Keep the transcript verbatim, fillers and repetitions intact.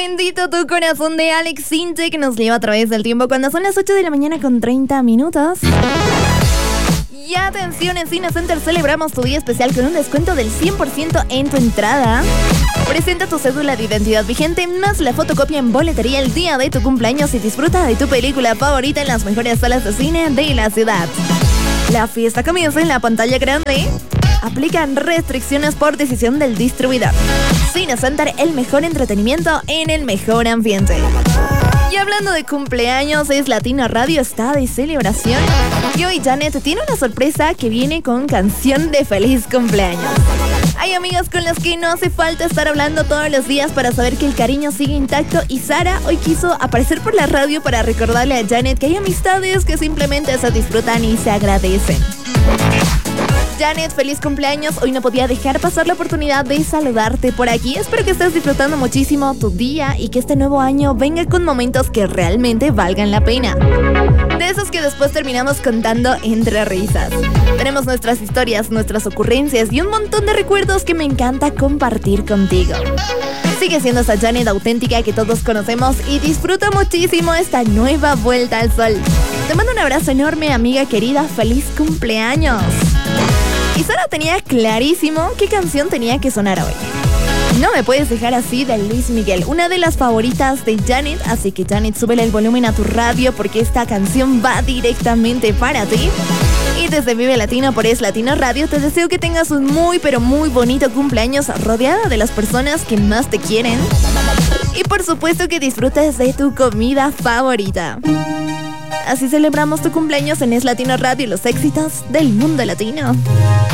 Bendito tu corazón de Alex Sintek, que nos lleva a través del tiempo cuando son las ocho de la mañana con treinta minutos. Y atención, en Cine Center celebramos tu día especial con un descuento del cien por ciento en tu entrada. Presenta tu cédula de identidad vigente más la fotocopia en boletería el día de tu cumpleaños y disfruta de tu película favorita en las mejores salas de cine de la ciudad. La fiesta comienza en la pantalla grande. Aplican restricciones por decisión del distribuidor. Cine Center, el mejor entretenimiento en el mejor ambiente. Y hablando de cumpleaños, es Latino Radio, está de celebración. Y hoy Janet tiene una sorpresa que viene con canción de feliz cumpleaños. Hay amigas con las que no hace falta estar hablando todos los días para saber que el cariño sigue intacto. Y Sara hoy quiso aparecer por la radio para recordarle a Janet que hay amistades que simplemente se disfrutan y se agradecen. Janet, feliz cumpleaños. Hoy no podía dejar pasar la oportunidad de saludarte por aquí. Espero que estés disfrutando muchísimo tu día y que este nuevo año venga con momentos que realmente valgan la pena. De esos que después terminamos contando entre risas. Tenemos nuestras historias, nuestras ocurrencias y un montón de recuerdos que me encanta compartir contigo. Sigue siendo esa Janet auténtica que todos conocemos y disfruta muchísimo esta nueva vuelta al sol. Te mando un abrazo enorme, amiga querida. Feliz cumpleaños. Y Sara tenía clarísimo qué canción tenía que sonar hoy. No me puedes dejar así, de Luis Miguel, una de las favoritas de Janet. Así que Janet, súbele el volumen a tu radio porque esta canción va directamente para ti. Y desde Vive Latino por Es Latino Radio te deseo que tengas un muy pero muy bonito cumpleaños rodeada de las personas que más te quieren. Y por supuesto que disfrutes de tu comida favorita. Así celebramos tu cumpleaños en Es Latino Radio y los éxitos del mundo latino.